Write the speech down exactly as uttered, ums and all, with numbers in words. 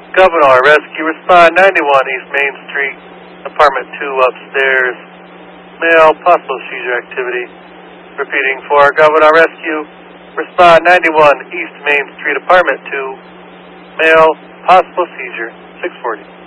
Governor Rescue, respond ninety-one East Main Street, apartment two upstairs. Male, possible seizure activity. Repeating for Governor Rescue, respond ninety-one East Main Street, apartment two. Male, possible seizure, six forty.